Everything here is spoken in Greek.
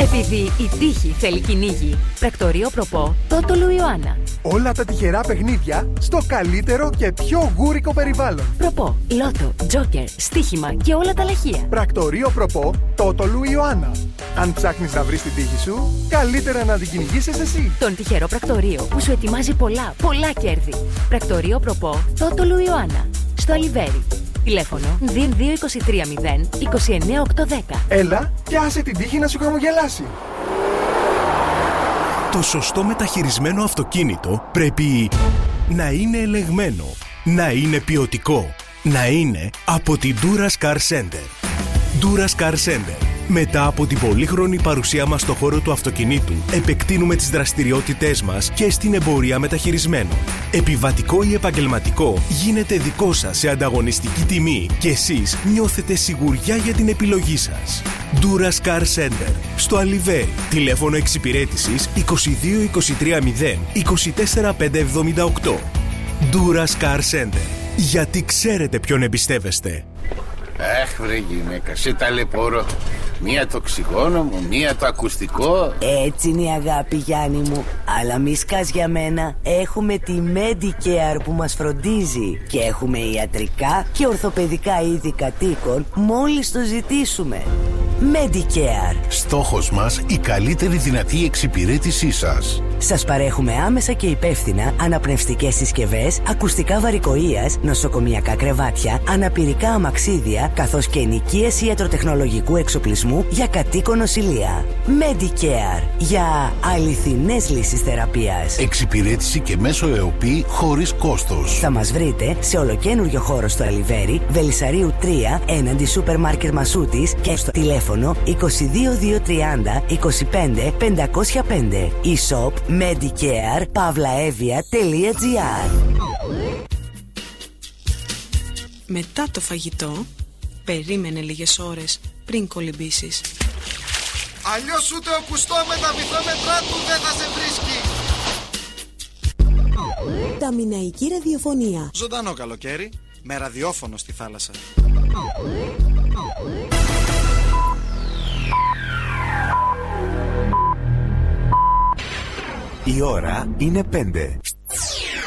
Επειδή η τύχη θέλει κυνήγι. Πρακτορείο Προπό, Τότολου Ιωάννα. Όλα τα τυχερά παιχνίδια στο καλύτερο και πιο γούρικο περιβάλλον. Προπό, Λότο, Τζόκερ, στοίχημα και όλα τα λαχεία. Πρακτορείο Προπό, Τότολου Ιωάννα. Αν ψάχνεις να βρεις την τύχη σου, καλύτερα να την κυνηγήσεις εσύ. Τον τυχερό πρακτορείο που σου ετοιμάζει πολλά κέρδη. Πρακτορείο Προπό, Τότολου Ιωάννα. Στο Αλιβέρι. Τηλέφωνο 22230 29810. Έλα και άσε την τύχη να σου χαμογελάσει. Το σωστό μεταχειρισμένο αυτοκίνητο πρέπει να είναι ελεγμένο, να είναι ποιοτικό, να είναι από την Duras Car Center. Duras Car Center. Μετά από την πολύχρονη παρουσία μας στο χώρο του αυτοκινήτου, επεκτείνουμε τις δραστηριότητές μας και στην εμπορία μεταχειρισμένων. Επιβατικό ή επαγγελματικό γίνεται δικό σας σε ανταγωνιστική τιμή και εσείς νιώθετε σιγουριά για την επιλογή σας. Duras Car Center. Στο Αλιβέρι. Τηλέφωνο εξυπηρέτησης 22 23 0 24 578. Duras Car Center. Γιατί ξέρετε ποιον εμπιστεύεστε. Αχ βρε γυναίκα, σε ταλαιπωρώ. Μία το οξυγόνο μου, μία το ακουστικό. Έτσι είναι η αγάπη, Γιάννη μου. Αλλά μη σκάς για μένα. Έχουμε τη Medicare που μας φροντίζει. Και έχουμε ιατρικά και ορθοπαιδικά είδη κατοίκων μόλις το ζητήσουμε. Medicare. Στόχος μας η καλύτερη δυνατή εξυπηρέτησή σας. Σας παρέχουμε άμεσα και υπεύθυνα αναπνευστικές συσκευές, ακουστικά βαρικοείας, νοσοκομιακά κρεβάτια, αναπηρικά αμαξίδια, καθώς και ενοικίαση ιατροτεχνολογικού εξοπλισμού για κατοίκον νοσηλεία. Medicare. Για αληθινές λύσεις θεραπείας. Εξυπηρέτηση και μέσω ΕΟΠΗ χωρίς κόστος. Θα μας βρείτε σε ολοκένουργιο χώρο στο Αλιβέρι, Βελισσαρίου 3, έναντι σούπερ μάρκετ Μασούτης και στο τηλέφωνο 22230 25 505. E-shop medicare.pavlaevia.gr. Μετά το φαγητό, περίμενε λίγες ώρες πριν κολυμπήσεις. Αλλιώς ούτε ο κουστό με τα βυθόμετρά του δεν θα σε βρίσκει. Τα Μιναϊκή ραδιοφωνία. Ζωντανό καλοκαίρι, με ραδιόφωνο στη θάλασσα. Η ώρα είναι 5.